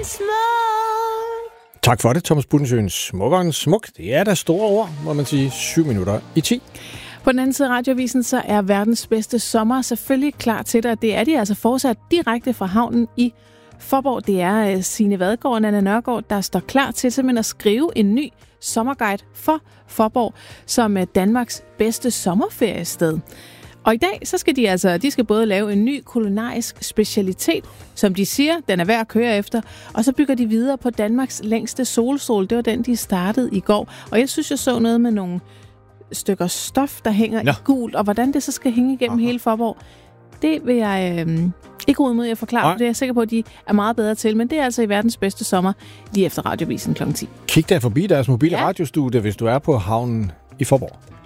smuk. Tak for det, Thomas Budensjøen. Smukkere end smuk. Det er da store ord, må man sige. 7:07. På den anden side af Radioavisen, så er verdens bedste sommer selvfølgelig klar til dig. Det er de altså fortsat direkte fra havnen i Faaborg. Det er Signe Vadgaard og Nanna Nørgaard, der står klar til simpelthen at skrive en ny sommerguide for Faaborg som Danmarks bedste sommerferiested. Og i dag, så skal de skal både lave en ny kulinarisk specialitet, som de siger, den er værd at køre efter, og så bygger de videre på Danmarks længste solstol. Det var den, de startede i går. Og jeg synes, jeg så noget med nogle stykker stof, der hænger i gult, og hvordan det så skal hænge igennem hele Faaborg, det vil jeg ikke råde med at forklare, for det er jeg sikker på, at de er meget bedre til, men det er altså i verdens bedste sommer, lige efter Radioavisen kl. 10. Kig der forbi deres mobile radiostudie, hvis du er på havnen i Faaborg.